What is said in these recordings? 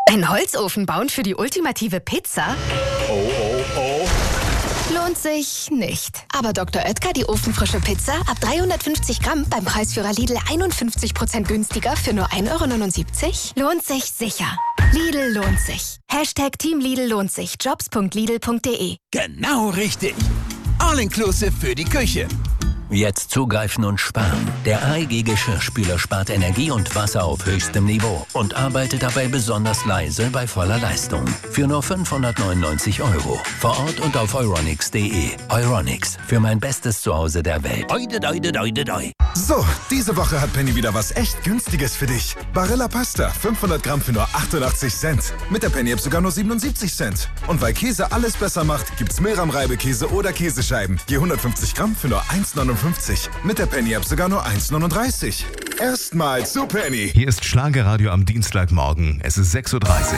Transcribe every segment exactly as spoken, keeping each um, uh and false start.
Einen Holzofen bauen für die ultimative Pizza? Oh, oh, oh. Lohnt sich nicht. Aber Doktor Oetker, die ofenfrische Pizza, ab dreihundertfünfzig Gramm beim Preisführer Lidl einundfünfzig Prozent günstiger für nur ein Euro neunundsiebzig? Lohnt sich sicher. Lidl lohnt sich. Hashtag Team Lidl lohnt sich. Jobs punkt lidl punkt de. Genau richtig. All-inclusive für die Küche. Jetzt zugreifen und sparen. Der A E G-Geschirrspüler spart Energie und Wasser auf höchstem Niveau und arbeitet dabei besonders leise bei voller Leistung. Für nur fünfhundertneunundneunzig Euro. Vor Ort und auf euronics punkt de. Euronics, für mein bestes Zuhause der Welt. Oide, oide, oide, oide. So, diese Woche hat Penny wieder was echt Günstiges für dich. Barilla Pasta, fünfhundert Gramm für nur achtundachtzig Cent. Mit der Penny-App sogar nur siebenundsiebzig Cent. Und weil Käse alles besser macht, gibt's Milram-Reibekäse oder Käsescheiben. Je hundertfünfzig Gramm für nur eins neunundfünfzig. Mit der Penny-App sogar nur eins neununddreißig. Erstmal zu Penny. Hier ist Schlagerradio am Dienstagmorgen. Es ist sechs Uhr dreißig.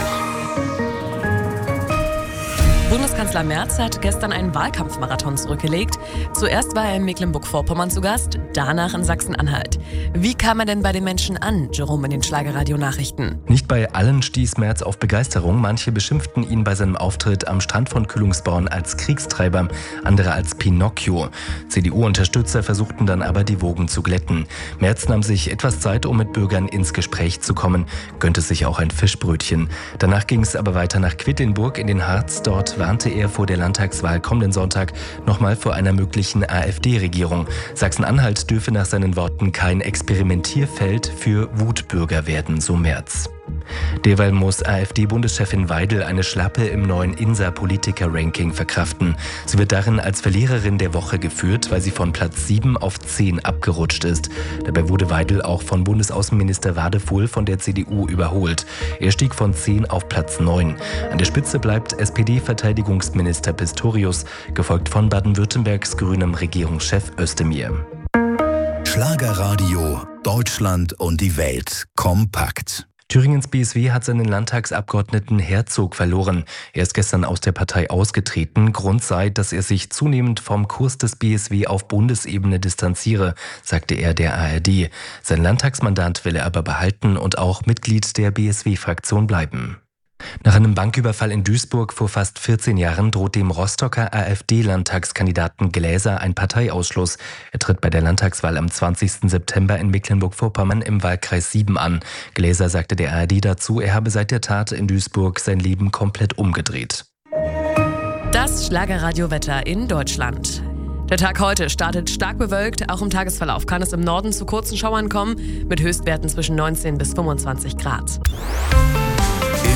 Bundeskanzler Merz hat gestern einen Wahlkampfmarathon zurückgelegt. Zuerst war er in Mecklenburg-Vorpommern zu Gast, danach in Sachsen-Anhalt. Wie kam er denn bei den Menschen an, Jerome in den Schlagerradio-Nachrichten? Nicht bei allen stieß Merz auf Begeisterung. Manche beschimpften ihn bei seinem Auftritt am Strand von Kühlungsborn als Kriegstreiber, andere als Pinocchio. C D U-Unterstützer versuchten dann aber die Wogen zu glätten. Merz nahm sich etwas Zeit, um mit Bürgern ins Gespräch zu kommen, gönnte sich auch ein Fischbrötchen. Danach ging es aber weiter nach Quedlinburg in den Harz. Dort warnte er vor der Landtagswahl kommenden Sonntag nochmal vor einer möglichen AfD-Regierung. Sachsen-Anhalt dürfe nach seinen Worten kein Experimentierfeld für Wutbürger werden, so Merz. Derweil muss AfD-Bundeschefin Weidel eine Schlappe im neuen I N S A-Politiker-Ranking verkraften. Sie wird darin als Verliererin der Woche geführt, weil sie von Platz sieben auf zehn abgerutscht ist. Dabei wurde Weidel auch von Bundesaußenminister Wadefuhl von der C D U überholt. Er stieg von zehn auf Platz neun. An der Spitze bleibt S P D-Verteidigungsminister Pistorius, gefolgt von Baden-Württembergs grünem Regierungschef Özdemir. Schlagerradio, Deutschland und die Welt kompakt. Thüringens B S W hat seinen Landtagsabgeordneten Herzog verloren. Er ist gestern aus der Partei ausgetreten. Grund sei, dass er sich zunehmend vom Kurs des B S W auf Bundesebene distanziere, sagte er der A R D. Sein Landtagsmandat will er aber behalten und auch Mitglied der B S W-Fraktion bleiben. Nach einem Banküberfall in Duisburg vor fast vierzehn Jahren droht dem Rostocker AfD-Landtagskandidaten Gläser ein Parteiausschluss. Er tritt bei der Landtagswahl am zwanzigsten September in Mecklenburg-Vorpommern im Wahlkreis sieben an. Gläser sagte der A R D dazu, er habe seit der Tat in Duisburg sein Leben komplett umgedreht. Das Schlagerradio-Wetter in Deutschland. Der Tag heute startet stark bewölkt. Auch im Tagesverlauf kann es im Norden zu kurzen Schauern kommen, mit Höchstwerten zwischen neunzehn bis fünfundzwanzig Grad.